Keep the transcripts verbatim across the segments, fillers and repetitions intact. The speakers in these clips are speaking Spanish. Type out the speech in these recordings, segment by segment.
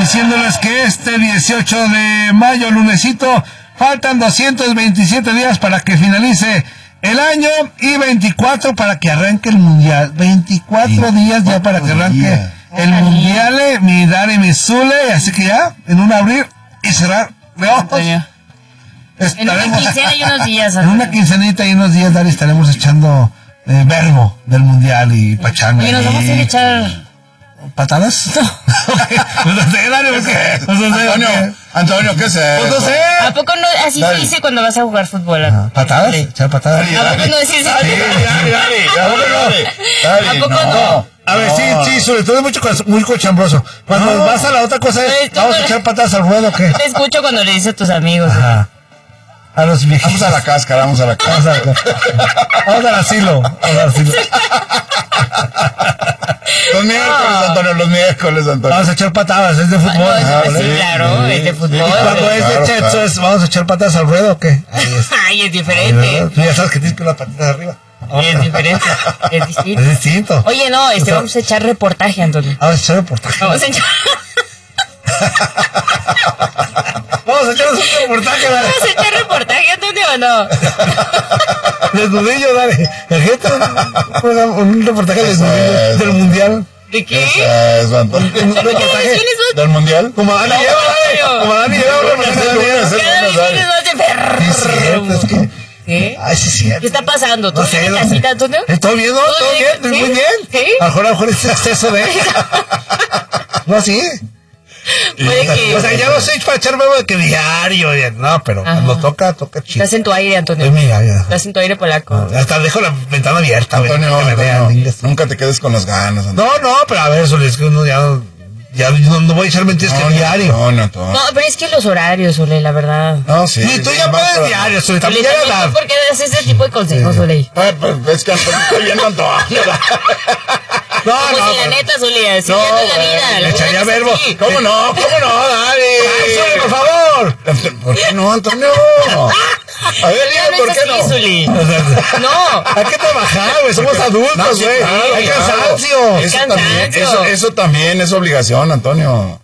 diciéndoles que este dieciocho de mayo, lunesito, faltan doscientos veintisiete días para que finalice el año y veinticuatro para que arranque el mundial. veinticuatro días ya para que arranque día. el Ay. mundial, eh, mi Dari, mi Zule, así que ya, en un abrir y cerrar de ojos. Estaremos, en una quincena y unos días. En una quincenita y unos días, Dari, estaremos echando eh, verbo del mundial y pachanga. Y nos vamos a ir a echar... ¿Patadas? No. No sé, Dari, porque... No sé, Antonio, Antonio, ¿qué es eso? Pues no sé. ¿A poco no así se dice cuando vas a jugar fútbol? Ah, ¿Patadas? Sí. ¿Echar patadas? ¿A poco no decís eso? Dale, dale, dale. ¿A poco no? A ver, sí, sí, sobre todo mucho, muy cochambroso. Cuando no. vas a la otra cosa, es, ¿vamos a echar patadas al ruedo o qué? Te escucho cuando le dices a tus amigos. Ajá. A los viejitos. Vamos a la cáscara, vamos a la cáscara. Vamos al asilo. Vamos al asilo. Los miércoles, Antonio, los miércoles, Antonio. Vamos a echar patadas, es de fútbol. No, ah, sí, sí, claro, sí. es de fútbol. Y cuando claro, es de chetzo, claro. es, ¿vamos a echar patadas al ruedo o qué? Ahí es. Ay, es diferente. Ay, tú ya sabes que tienes que las patitas arriba. Es diferente, es distinto. Es distinto. Oye, no, este, vamos a echar reportaje, Antonio. Vamos a echar reportaje. Vamos a echar... Vamos a echar un reportaje, dale. Vamos a echar reportaje, Antonio, ¿o no? Desnudillo, dale. Un, un reportaje desnudillo del mundial. ¿De qué? Eso, eso, Antonio. Un reportaje del mundial. Como Dani lleva, como Dani lleva. Es cierto, es que... ¿Qué? Ay, sí, es cierto. ¿Qué está pasando? ¿Todo no sé, bien en no casita, Antonio? ¿Todo bien, no? ¿Todo bien? ¿Sí? Muy bien. ¿Sí? A lo mejor, a lo mejor es exceso de... No, sí. Puede que... O sea, ya no sé para echar huevo de que diario, no, pero Ajá. cuando toca, toca chido. Estás en tu aire, Antonio. Es mía, ya. Estás en tu aire polaco. No, hasta dejo la ventana abierta, Antonio, güey. Antonio, Antonio, nunca te quedes con las ganas, Antonio. No, no, pero a ver, eso es que uno ya... Ya no, no voy a echar mentiras no, que no, diario. No, no, no. No, pero es que los horarios, Sole, la verdad. No, sí. Y tú ya puedes diario, Sole, también ya la edad. ¿Por qué das ese tipo de consejos, sí. Sole? Pues, pues es que Antonio está viendo Antonio. No, como no. si la neta, Sole, si no, ya no la vida. Le echaría verbo. Sí. ¿Cómo no? ¿Cómo no? Dale. Ay, Sole, por favor. ¿Por qué no, Antonio? A ver, ya ¿por qué no? Así, no. Hay que trabajar, güey. Somos adultos, güey. No, sí, claro, hay claro. cansancio. Eso cansancio. también, eso, eso también es obligación, Antonio.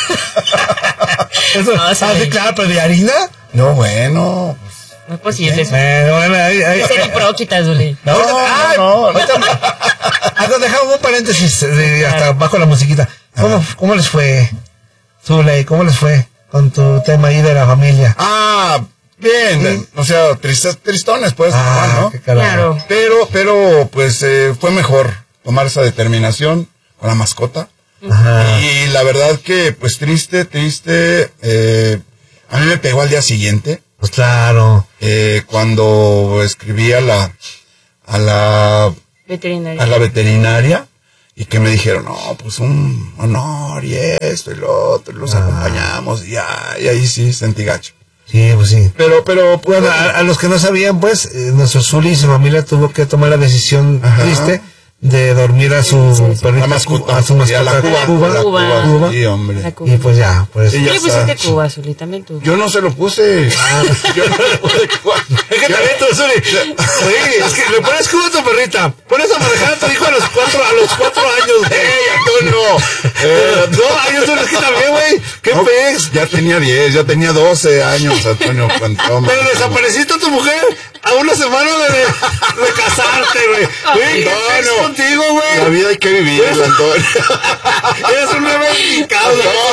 Eso, no, sí, ah, claro, pero de harina. No, bueno. No es posible eso. Eh, bueno, ahí, ahí, es el hipróquita, Sole. No, no, no. no. Ahorita dejamos un paréntesis de, hasta bajo la musiquita. ¿Cómo, cómo les fue, Zule? ¿Cómo les fue con tu tema ahí de la familia? Ah, bien. ¿Sí? O sea, tristes, tristones, pues, ah, ¿no? Claro. Pero, pero, pues, eh, fue mejor tomar esa determinación con la mascota. Ajá. Y la verdad que, pues, triste, triste, eh, a mí me pegó al día siguiente. Pues claro. Eh, cuando escribí a la, a la, veterinaria. a la veterinaria y que me dijeron, no, pues un honor y esto y lo otro, y los ah. acompañamos y ya, y ahí sí sentí gacho. Sí, pues sí. Pero, pero, pues, bueno, a, a los que no sabían, pues, eh, nuestro Zuli y su familia tuvo que tomar la decisión Ajá. triste de dormir a su sí, sí, sí. perrita, mascota, a su mascota, a la Cuba, Cuba, la Cuba, Cuba, Cuba. Sí, hombre. Y pues ya, pues. ¿Qué le pusiste Cuba, Zuli? También tú. Yo no se lo puse. Yo no le puse Cuba. Es que también tú, Zuli. Oye, es que le pones Cuba a tu perrita. Pones a manejar a tu hijo a los cuatro, a los cuatro años. ¡Ey, Antonio! Eh, no, años tú, es que también, güey. ¿Qué no, pez? Ya tenía diez, ya tenía doce años, Antonio. Cuando, pero desapareciste a tu mujer a una semana de, de, de casarte, güey. Güey, ¿qué pez contigo, güey? La vida hay que vivirla, Antonio. Eres un nuevo indicado.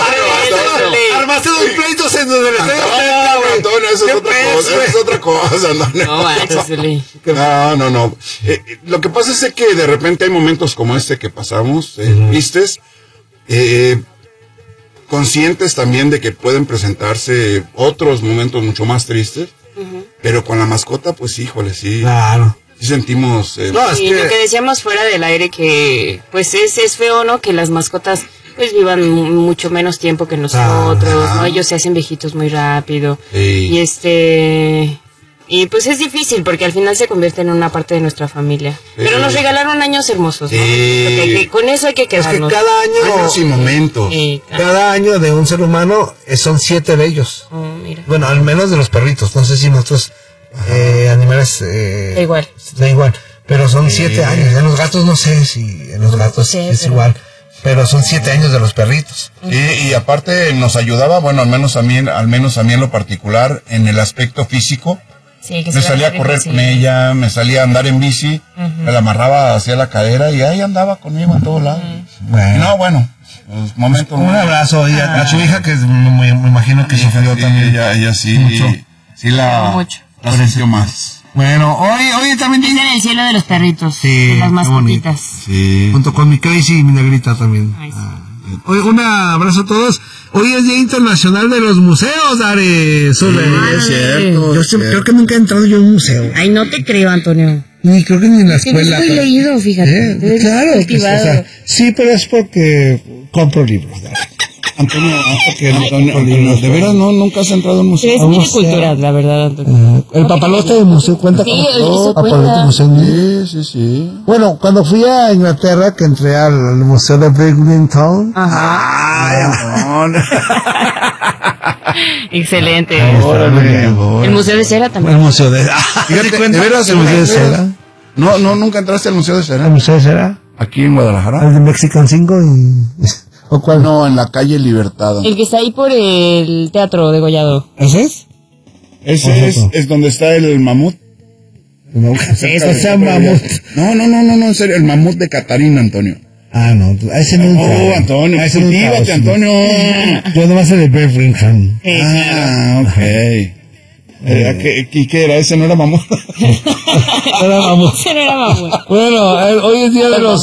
Armaste dos pleitos en donde le estoy Antonio, Antonio, eso es otra cosa, eso es otra cosa, Antonio. No, Zuli. No, no, no. Eh, lo que pasa es que de repente hay momentos como este que pasamos, eh, uh-huh. tristes, eh, conscientes también de que pueden presentarse otros momentos mucho más tristes, uh-huh. pero con la mascota, pues híjole, sí. Claro. Sí sentimos... Eh, no, es y que... lo que decíamos fuera del aire, que pues es, es feo, ¿no? Que las mascotas pues vivan mucho menos tiempo que nosotros, ah, ¿no? Ellos se hacen viejitos muy rápido. Sí. Y este... Y pues es difícil porque al final se convierte en una parte de nuestra familia. Sí. Pero nos regalaron años hermosos, ¿no? Sí. Que, con eso hay que quedarnos. Es que cada año... Años y momentos. Sí, cada... cada año de un ser humano son siete de ellos. Oh, mira. Bueno, al menos de los perritos. No sé si nosotros... Eh, animales eh, da igual da igual pero son sí. siete años. En los gatos no sé si en los gatos sí, es pero... igual Pero son siete años de los perritos. Y, y aparte nos ayudaba, bueno, al menos a mí, al menos a mí en lo particular, en el aspecto físico. Sí, que me salía a correr con ella, me salía a andar en bici, uh-huh. me la amarraba hacia la cadera y ahí andaba conmigo en todos lados. Uh-huh. Bueno. No, bueno, pues, momento. Un abrazo y a, a su hija, que me, me imagino que sufrió sí, también. Ella, ella sí, mucho. Sí la, mucho. la sintió más. Bueno, hoy, hoy también... Es en el cielo de los perritos, sí, de las mascotitas. Sí. Junto con mi Crazy y mi negrita también. Ay, sí. ah. Hoy, un abrazo a todos. Hoy es Día Internacional de los Museos, Are. Sí, es cierto. Yo siempre, creo que nunca he entrado yo a un museo. Ay, no te creo, Antonio. Ni creo que ni en la escuela. Eres muy leído, fíjate. ¿Eh? Claro, que, o sea, sí, pero es porque compro libros. ¿no? Antonio, porque Antonio, Antonio, de veras no, nunca has entrado a un museo. Es muy cultural, la verdad, Antonio. Uh, el papalote de museo cuenta sí, como papalote de museo. Sí, sí, sí. Bueno, cuando fui a Inglaterra, que entré al, al museo de Bridlington. Ajá. Ay, excelente. Órale. El museo de cera también. El museo de... Fíjate, ¿de veras el museo de cera? No, no, nunca entraste al museo de cera. ¿El museo de cera? Aquí en Guadalajara. El de Mexican cinco y... ¿O cuál? No, en la calle Libertad. El que está ahí por el Teatro Degollado. ¿Ese es? Ese es, es donde está el mamut. No, eso sea mamut. No, no, no, no, no, en serio, el mamut de Catarina, Antonio. Ah, no, a ese no. Oh, Antonio, a ese no. cultívate, Antonio. Yo nomás el de Birmingham. Ah, ok. Eh, ¿qué, qué, ¿Qué era? ¿Ese no era mamut? Era mamut. Ese no era mamut. Bueno, eh, hoy es día de los...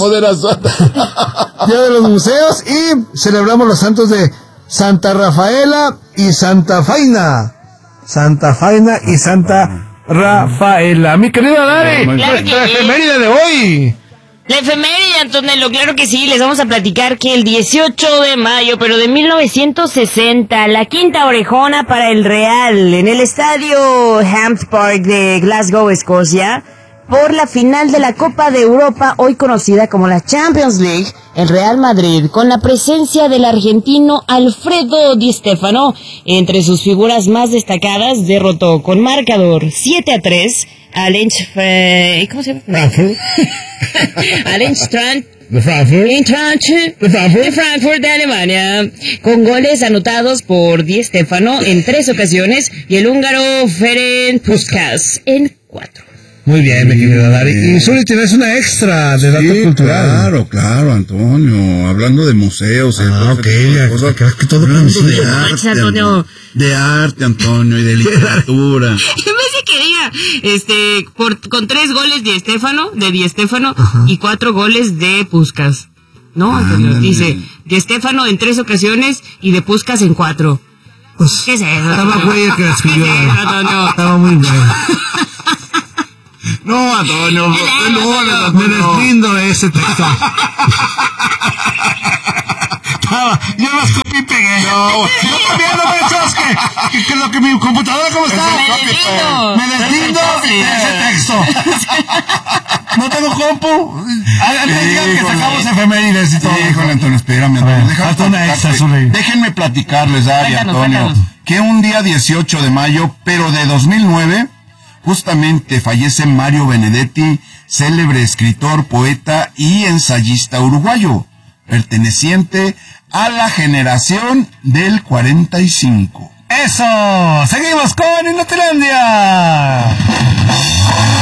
Día de los museos y celebramos los santos de Santa Rafaela y Santa Faina. Santa Faina y Santa Rafaela. Mi querida Dare, claro nuestra que... efeméride de hoy. La efeméride, Antonello, claro que sí, les vamos a platicar que el dieciocho de mayo, pero de mil novecientos sesenta, la quinta orejona para el Real en el estadio Hampden Park de Glasgow, Escocia, por la final de la Copa de Europa, hoy conocida como la Champions League, el Real Madrid, con la presencia del argentino Alfredo Di Stéfano, entre sus figuras más destacadas, derrotó con marcador siete a tres al Eintracht, ¿cómo se llama? Frankfurt. al Eintracht De Frankfurt. Eintracht De Frankfurt. de Frankfurt de Alemania, con goles anotados por Di Stéfano en tres ocasiones y el húngaro Ferenc Puskás en cuatro. Muy bien, mi querida Dari. Y Zuli, tienes una extra de dato sí, cultural. Claro, claro, Antonio. Hablando de museos. Ah, ok. Cosas, que, que todo hablando coincide. de arte, Antonio. de arte, Antonio, y de literatura. En vez de que diga, este, por, con tres goles de Stéfano, de Di Stéfano, ajá, y cuatro goles de Puskás. No, Antonio, dice, Di Stéfano en tres ocasiones y de Puskás en cuatro. Pues, ¿Qué es eso? estaba güey el que la escribió. ¿Qué es eso, Antonio? Estaba muy bien. No, Antonio, no, no, Me deslindo de ese texto. Estaba, yo las copié y pegué. No, yo también no me echas que, que, que lo que mi computadora, ¿cómo está? Me deslindo. Me deslindo de ese texto. No tengo compu. Antes digan que sacamos efemérides y todo. Híjole, Antonio, espérame, Antonio. Déjame Hazte una extra, Zuli. Déjenme platicarles, Ari, Cuéntanos, Antonio, cuéntanos. que un día dieciocho de mayo, pero de dos mil nueve, justamente fallece Mario Benedetti, célebre escritor, poeta y ensayista uruguayo, perteneciente a la generación del cuarenta y cinco. ¡Eso! ¡Seguimos con Inutilandia!